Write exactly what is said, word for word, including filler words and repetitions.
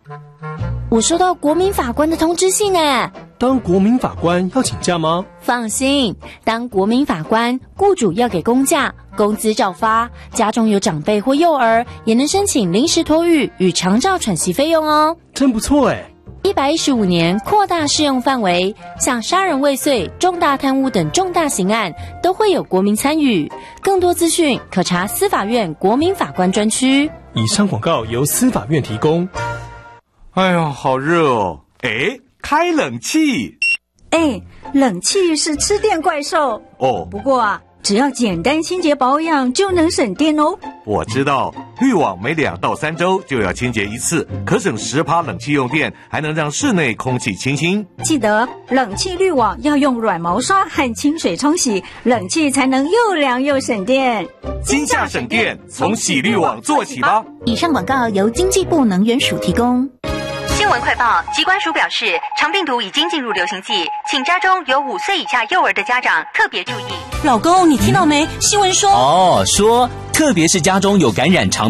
我收到国民法官的通知信诶。 当国民法官要请假吗？ 放心，当国民法官，雇主要给公假，工资照发，家中有长辈或幼儿，也能申请临时托育与长照喘息费用哦。 真不错诶。 一百一十五年扩大适用范围，像杀人未遂、重大贪污等重大刑案都会有国民参与。更多资讯可查司法院国民法官专区。 以上广告由司法院提供。 哎呦，好热哦！哎，开冷气。 哎，冷气是吃电怪兽哦。 不过啊，只要简单清洁保养就能省电哦。 我知道，滤网每两到三周就要清洁一次，可省十趴冷气用电，还能让室内空气清新。 记得冷气滤网要用软毛刷和清水冲洗，冷气才能又凉又省电。 今夏省电，从洗滤网做起吧。 以上广告由经济部能源署提供。 新闻快报，疾管署表示，肠病毒已经进入流行季，请家中有五岁以下幼儿的家长特别注意。 老公，你听到没？新闻说哦，说特别是家中有感染肠